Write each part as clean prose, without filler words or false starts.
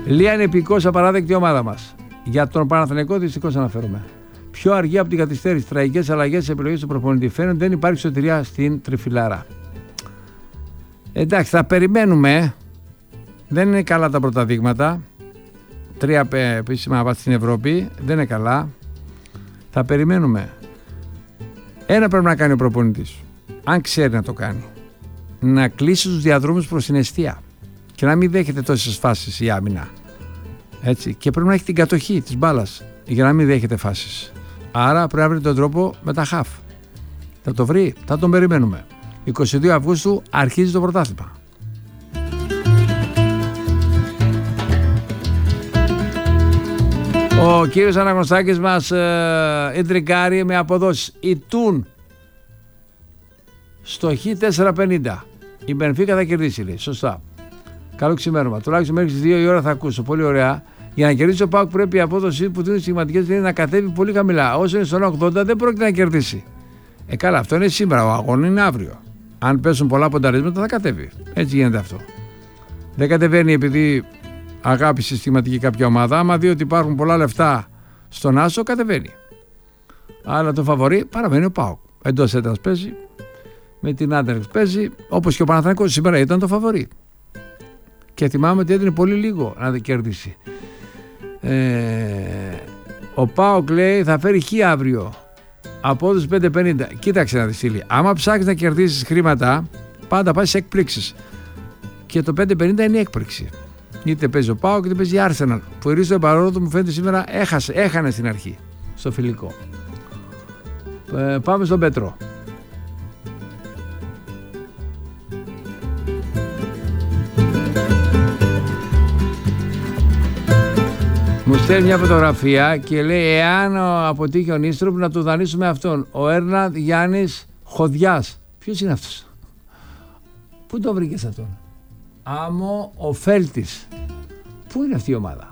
Λία είναι επικώς απαράδεκτη ομάδα μας. Για τον Παναθηναϊκό δυστυχώς αναφέρομαι. Πιο αργή από την καθυστέρηση, τραγικές αλλαγές σε επιλογές του προπονητή. Φαίνεται δεν υπάρχει σωτηρία στην τριφυλάρα. Εντάξει, θα περιμένουμε. Δεν είναι καλά τα πρώτα δείγματα. 3 επίσημα βάσει στην Ευρώπη. Δεν είναι καλά. Θα περιμένουμε. Ένα πρέπει να κάνει ο προπονητής. Αν ξέρει να το κάνει. Να κλείσει τους διαδρόμους προς την εστία. Και να μην δέχεται τόσες φάσεις η άμυνα. Έτσι. Και πρέπει να έχει την κατοχή της μπάλας. Για να μην δέχεται φάσεις. Άρα πρέπει να βρει τον τρόπο με τα χαφ. Θα το βρει. Θα τον περιμένουμε. 22 Αυγούστου αρχίζει το πρωτάθλημα. Ο κύριος Αναγνωστάκης μας εντρικάρει με αποδόσεις. Η Τούν στο Χ450. Η Μπενφίκα θα κερδίσει, λέει. Σωστά. Καλό ξημέρωμα. Τουλάχιστον μέχρι τις 2 η ώρα θα ακούσω. Πολύ ωραία. Για να κερδίσει ο ΠΑΟΚ πρέπει η απόδοση που δίνουν στιγματικές να κατέβει πολύ χαμηλά. Όσο είναι στον 80 δεν πρόκειται να κερδίσει. Καλά, αυτό είναι σήμερα. Ο αγώνα είναι αύριο. Αν πέσουν πολλά πονταρίσματα θα κατέβει. Έτσι γίνεται αυτό. Δεν κατεβαίνει επειδή αγάπη συστηματική κάποια ομάδα. Άμα δει ότι υπάρχουν πολλά λεφτά στον άσο, κατεβαίνει. Αλλά το φαβορί παραμένει ο ΠΑΟΚ. Εντός έδρας παίζει. Με την Άντερεξ παίζει. Όπως και ο Παναθηναϊκός σήμερα ήταν το φαβορί. Και θυμάμαι ότι έδινε πολύ λίγο να κερδίσει. Ο ΠΑΟΚ λέει θα φέρει Χ αύριο. Απόδοση 5,50. Κοίταξε να δεις, Στήλη. Άμα ψάχνεις να κερδίσεις χρήματα, πάντα πας σε εκπλήξεις. Και το 5,50 είναι η έκπληξη. Είτε παίζει ο ΠΑΟΚ είτε παίζει η Arsenal. Που η Ρίστο Εμπαρόδο μου φαίνεται σήμερα έχανε στην αρχή. Στο φιλικό. Πάμε στον Πέτρο. Μου στέλνει μια φωτογραφία και λέει εάν αποτύχει ο Νίστροπ να του δανείσουμε αυτόν. Ο Έρναντ Γιάννης Χοδιάς. Ποιος είναι αυτός? Πού το βρήκες αυτόν? Άμμο ο Φέλτης. Πού είναι αυτή η ομάδα?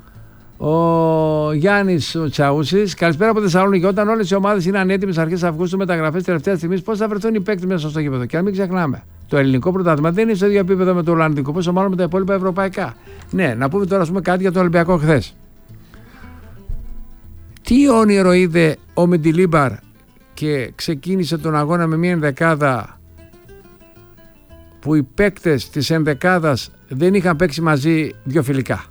Ο Γιάννης ο Τσαούσης. Καλησπέρα από Θεσσαλονίκη. Όταν όλες οι ομάδες είναι ανέτοιμες αρχές Αυγούστου, μεταγραφές τελευταία στιγμή, πώς θα βρεθούν οι παίκτες μέσα στο γήπεδο? Και αν μην ξεχνάμε, το ελληνικό πρωτάθλημα δεν είναι στο ίδιο επίπεδο με το ολλανδικό, πόσο μάλλον με τα υπόλοιπα ευρωπαϊκά. Ναι, να πούμε τώρα κάτι για το Ολυμπιακό χθες. Τι όνειρο είδε ο Μεντιλίμπαρ και ξεκίνησε τον αγώνα με μια ενδεκάδα που οι παίκτες της ενδεκάδας δεν είχαν παίξει μαζί δύο φιλικά?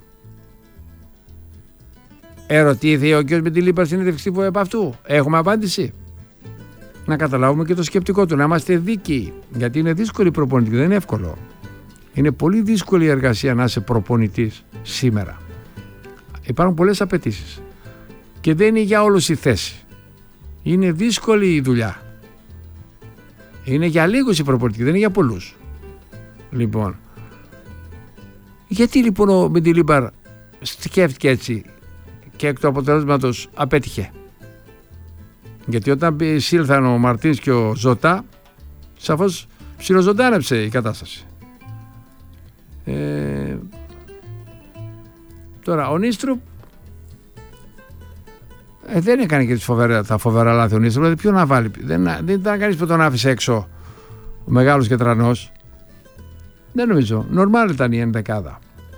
Ερωτήθη ο κ. Μεντιλίμπαρ συνέντευξη τύπου επ' αυτού? Έχουμε απάντηση? Να καταλάβουμε και το σκεπτικό του, να είμαστε δίκαιοι, γιατί είναι δύσκολη η προπονητική, δεν είναι εύκολο. Είναι πολύ δύσκολη η εργασία να είσαι προπονητής σήμερα. Υπάρχουν πολλές απαιτήσεις και δεν είναι για όλους η θέση. Είναι δύσκολη η δουλειά. Είναι για λίγους η προπονητική, δεν είναι για πολλούς. Λοιπόν, γιατί λοιπόν ο Μεντιλίμπαρ σκέφτηκε έτσι και εκ του αποτελέσματος απέτυχε? Γιατί όταν σύλθαν ο Μαρτίνς και ο Ζωτά, σαφώς ψιλοζωντάνεψε η κατάσταση. Τώρα ο Νίστρουπ δεν έκανε και τα φοβερά λάθη ο Νίστρουπ. Δηλαδή ποιο να βάλει? Δεν ήταν κανείς που τον άφησε έξω ο μεγάλος και τρανός. Δεν νομίζω. Νορμάλ ήταν η ενδεκάδα.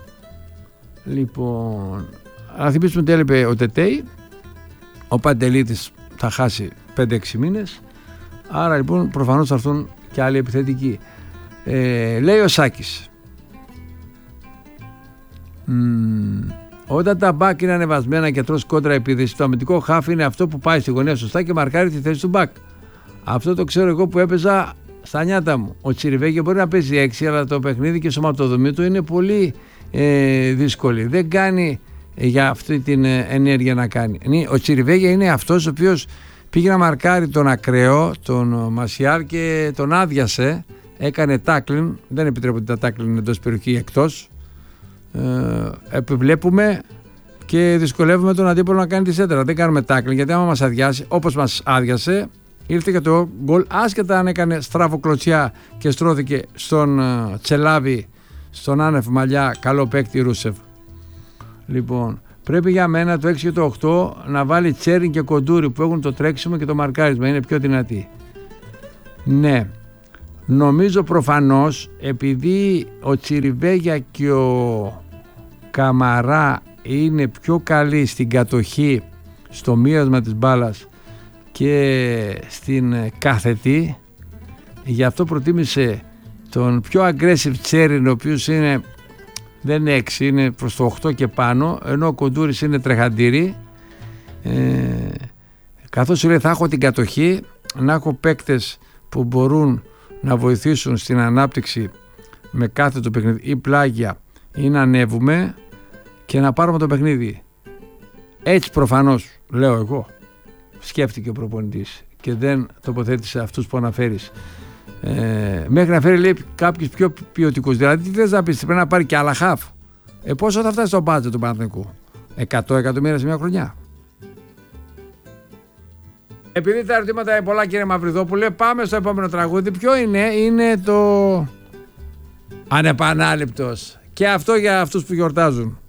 Λοιπόν, να θυμίσουμε τι έλειπε ο Τετέι. Ο Παντελίδης θα χάσει 5-6 μήνες. Άρα λοιπόν προφανώς θα έρθουν και άλλοι επιθετικοί. Λέει ο Σάκης, όταν τα μπακ είναι ανεβασμένα και τρως κόντρα επίδεση, το αμυντικό χάφ είναι αυτό που πάει στη γωνία σωστά και μαρκάρει τη θέση του μπακ. Αυτό το ξέρω εγώ που έπαιζα στα νιάτα μου. Ο Τσιριβέγγε μπορεί να παίζει 6, αλλά το παιχνίδι και η σωματοδομή του είναι πολύ δύσκολη. Δεν κάνει για αυτή την ενέργεια να κάνει. Ο Τσιριβέγγε είναι αυτός ο οποίος πήγε να μαρκάρει τον ακραίο, τον Μασιάρ, και τον άδειασε. Έκανε τάκλιν. Δεν επιτρέπονται τα τάκλιν εντός περιοχή ή εκτός. Επιβλέπουμε και δυσκολεύουμε τον αντίπολο να κάνει τη σέντρα. Δεν κάνουμε τάκλιν, γιατί άμα μας αδειάσει, όπως μας άδειασε, ήρθε και το γκολ, άσχετα αν έκανε στραβοκλωτσιά και στρώθηκε στον Τσελάβη, στον άνευ μαλλιά καλό παίκτη Ρούσεφ. Λοιπόν, πρέπει για μένα το 6 και το 8 να βάλει Τσέριν και Κοντούρι που έχουν το τρέξιμο και το μαρκάρισμα, είναι πιο δυνατοί. Ναι, νομίζω προφανώς επειδή ο Τσιριβέγια και ο Καμαρά είναι πιο καλή στην κατοχή, στο μοίρασμα της μπάλας και στην κάθετη. Γι' αυτό προτίμησε τον πιο aggressive Τσέριν, ο οποίος δεν είναι 6, είναι προς το 8 και πάνω, ενώ ο Κοντούρης είναι τρεχαντήρι. Καθώς λέει θα έχω την κατοχή, να έχω παίκτες που μπορούν να βοηθήσουν στην ανάπτυξη με κάθε το παιχνίδι ή πλάγια ή να ανέβουμε και να πάρουμε το παιχνίδι. Έτσι προφανώς, λέω εγώ, σκέφτηκε ο προπονητής και δεν τοποθέτησε αυτούς που αναφέρεις. Μέχρι να φέρει, λέει, κάποιους πιο ποιοτικούς. Δηλαδή τι θες να πεις, πρέπει να πάρει και άλλα χαφ. Πόσο θα φτάσει στο μπάτζετ του Παναθηναϊκού? 100 εκατομμύρια σε μια χρονιά? Επειδή τα ερωτήματα είναι πολλά, κύριε Μαυριδόπουλε, πάμε στο επόμενο τραγούδι. Ποιο είναι? Είναι το Ανεπανάληπτος. Και αυτό για αυτούς που γιορτάζουν.